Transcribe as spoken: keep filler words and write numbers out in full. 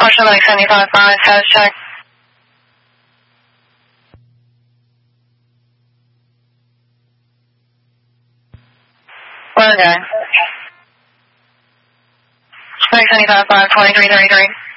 Porsche Lake seventy-five five, status check. Where are we going? Lake seventy-five five, twenty-three thirty-three.